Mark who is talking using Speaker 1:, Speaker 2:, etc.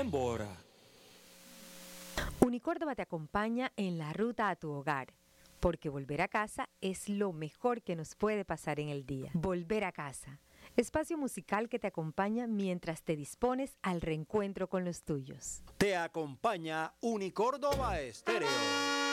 Speaker 1: en Bora.
Speaker 2: Unicórdoba te acompaña en la ruta a tu hogar, porque volver a casa es lo mejor que nos puede pasar en el día. Volver a casa, espacio musical que te acompaña mientras te dispones al reencuentro con los tuyos.
Speaker 1: Te acompaña Unicórdoba Estéreo.